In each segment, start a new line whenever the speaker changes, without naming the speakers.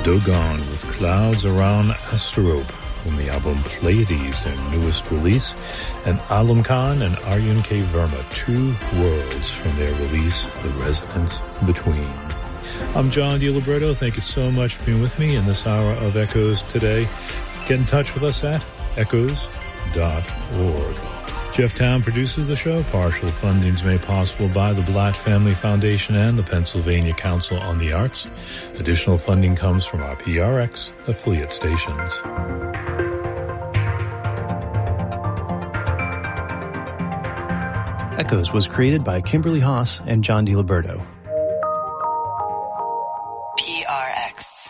Dogon with Clouds Around Asterope from the album Pleiades, their newest release, and Alam Khan and Arjun K. Verma, Two Worlds, from their release The Resonance Between. I'm John DiLiberto. Thank you so much for being with me in this hour of Echoes today. Get in touch with us at echoes.org. Jeff Town produces the show. Partial funding is made possible by the Blatt Family Foundation and the Pennsylvania Council on the Arts. Additional funding comes from our PRX affiliate stations.
Echoes was created by Kimberly Haas and John DiLiberto.
PRX.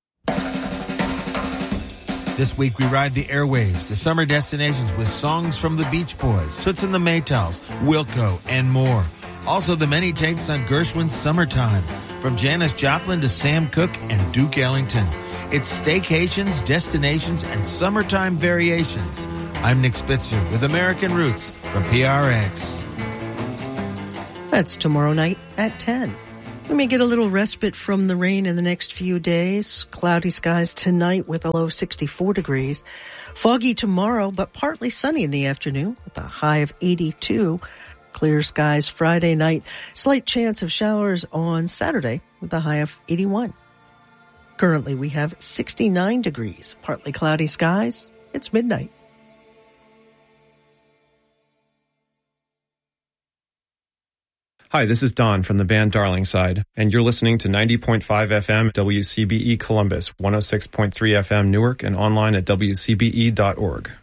This week we ride the airwaves to summer destinations with songs from the Beach Boys, Toots and the Maytals, Wilco, and more. Also the many takes on Gershwin's Summertime, from Janis Joplin to Sam Cooke and Duke Ellington. It's staycations, destinations, and summertime variations. I'm Nick Spitzer with American Roots from PRX.
That's tomorrow night at 10. We may get a little respite from the rain in the next few days. Cloudy skies tonight with a low 64 degrees. Foggy tomorrow, but partly sunny in the afternoon with a high of 82. Clear skies Friday night. Slight chance of showers on Saturday with a high of 81. Currently, we have 69 degrees. Partly cloudy skies. It's midnight.
Hi, this is Don from the band Darlingside, and you're listening to 90.5 FM WCBE Columbus, 106.3 FM Newark, and online at WCBE.org.